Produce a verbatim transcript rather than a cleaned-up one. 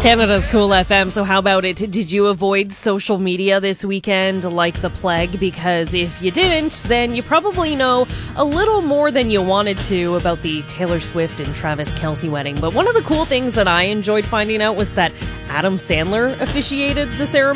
Canada's Cool F M. So how about it? Did you avoid social media this weekend like the plague? Because if you didn't, then you probably know a little more than you wanted to about the Taylor Swift and Travis Kelce wedding. But one of the cool things that I enjoyed finding out was that Adam Sandler officiated the ceremony.